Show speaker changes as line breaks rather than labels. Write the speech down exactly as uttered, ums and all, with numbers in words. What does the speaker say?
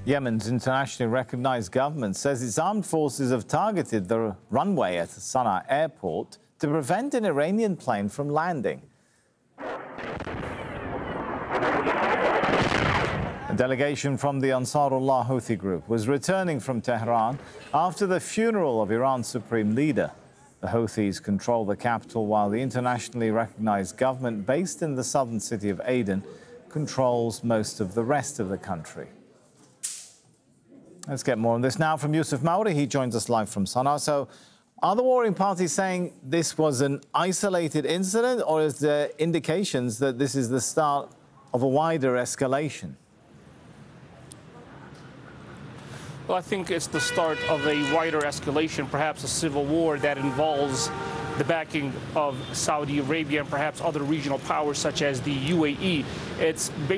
Yemen's internationally recognized government says its armed forces have targeted the runway at Sana'a airport to prevent an Iranian plane from landing. A delegation from the Ansarullah Houthi group was returning from Tehran after the funeral of Iran's supreme leader. The Houthis control the capital while the internationally recognized government based in the southern city of Aden controls most of the rest of the country. Let's get more on this now from Yusuf Mauri. He joins us live from Sana'a. So, are the warring parties saying this was an isolated incident, or is there indications that this is the start of a wider escalation?
Well, I think it's the start of a wider escalation, perhaps a civil war that involves the backing of Saudi Arabia and perhaps other regional powers such as the U A E. It's basically